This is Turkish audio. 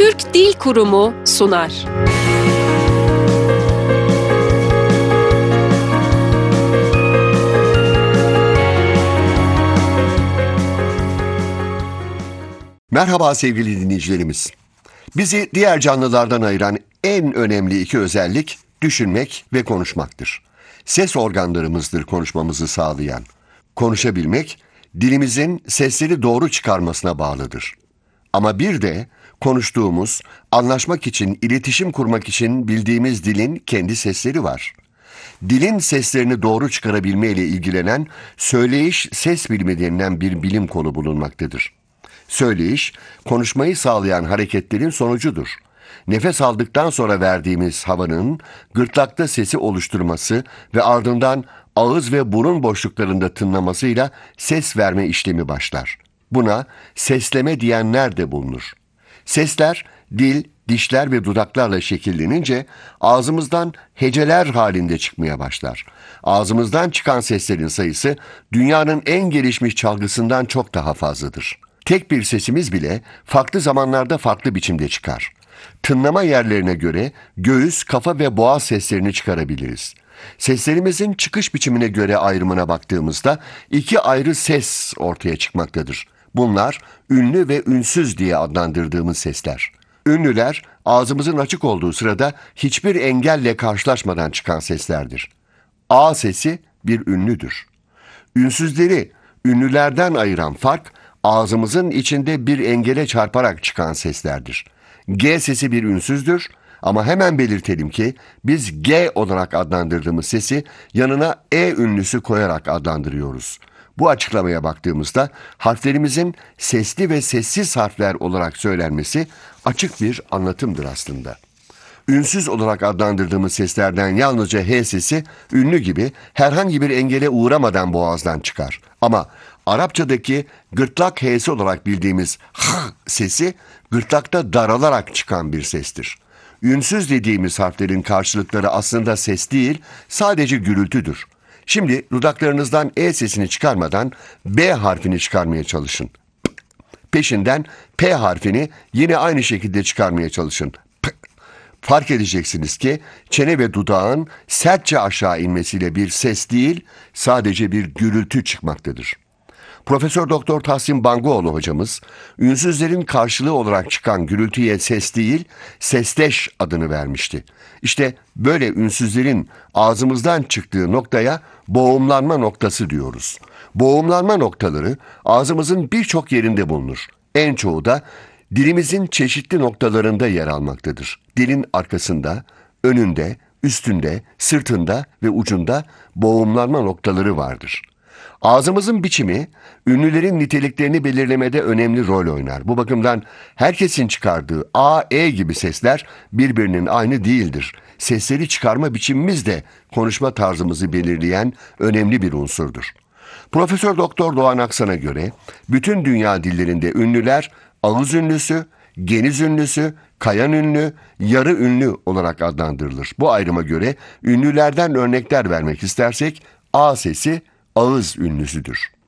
Türk Dil Kurumu sunar. Merhaba sevgili dinleyicilerimiz. Bizi diğer canlılardan ayıran en önemli iki özellik düşünmek ve konuşmaktır. Ses organlarımızdır konuşmamızı sağlayan. Konuşabilmek, dilimizin sesleri doğru çıkarmasına bağlıdır. Ama bir de konuştuğumuz, anlaşmak için, iletişim kurmak için bildiğimiz dilin kendi sesleri var. Dilin seslerini doğru çıkarabilme ile ilgilenen söyleyiş ses bilimi denilen bir bilim kolu bulunmaktadır. Söyleyiş, konuşmayı sağlayan hareketlerin sonucudur. Nefes aldıktan sonra verdiğimiz havanın gırtlakta sesi oluşturması ve ardından ağız ve burun boşluklarında tınlamasıyla ses verme işlemi başlar. Buna sesleme diyenler de bulunur. Sesler, dil, dişler ve dudaklarla şekillenince ağzımızdan heceler halinde çıkmaya başlar. Ağzımızdan çıkan seslerin sayısı dünyanın en gelişmiş çalgısından çok daha fazladır. Tek bir sesimiz bile farklı zamanlarda farklı biçimde çıkar. Tınlama yerlerine göre göğüs, kafa ve boğaz seslerini çıkarabiliriz. Seslerimizin çıkış biçimine göre ayrımına baktığımızda iki ayrı ses ortaya çıkmaktadır. Bunlar ünlü ve ünsüz diye adlandırdığımız sesler. Ünlüler ağzımızın açık olduğu sırada hiçbir engelle karşılaşmadan çıkan seslerdir. A sesi bir ünlüdür. Ünsüzleri ünlülerden ayıran fark ağzımızın içinde bir engele çarparak çıkan seslerdir. G sesi bir ünsüzdür ama hemen belirtelim ki biz G olarak adlandırdığımız sesi yanına E ünlüsü koyarak adlandırıyoruz. Bu açıklamaya baktığımızda harflerimizin sesli ve sessiz harfler olarak söylenmesi açık bir anlatımdır aslında. Ünsüz olarak adlandırdığımız seslerden yalnızca H sesi ünlü gibi herhangi bir engele uğramadan boğazdan çıkar. Ama Arapçadaki gırtlak H'si olarak bildiğimiz H sesi gırtlakta daralarak çıkan bir sestir. Ünsüz dediğimiz harflerin karşılıkları aslında ses değil, sadece gürültüdür. Şimdi dudaklarınızdan E sesini çıkarmadan B harfini çıkarmaya çalışın. Peşinden P harfini yine aynı şekilde çıkarmaya çalışın. Fark edeceksiniz ki çene ve dudağın sertçe aşağı inmesiyle bir ses değil, sadece bir gürültü çıkmaktadır. Profesör Doktor Tahsin Banguoğlu hocamız, ünsüzlerin karşılığı olarak çıkan gürültüye ses değil, sesteş adını vermişti. İşte böyle ünsüzlerin ağzımızdan çıktığı noktaya boğumlanma noktası diyoruz. Boğumlanma noktaları ağzımızın birçok yerinde bulunur. En çoğu da dilimizin çeşitli noktalarında yer almaktadır. Dilin arkasında, önünde, üstünde, sırtında ve ucunda boğumlanma noktaları vardır. Ağzımızın biçimi, ünlülerin niteliklerini belirlemede önemli rol oynar. Bu bakımdan herkesin çıkardığı A, E gibi sesler birbirinin aynı değildir. Sesleri çıkarma biçimimiz de konuşma tarzımızı belirleyen önemli bir unsurdur. Profesör Doktor Doğan Aksan'a göre bütün dünya dillerinde ünlüler ağız ünlüsü, geniz ünlüsü, kayan ünlü, yarı ünlü olarak adlandırılır. Bu ayrıma göre ünlülerden örnekler vermek istersek A sesi ağız ünlüsüdür.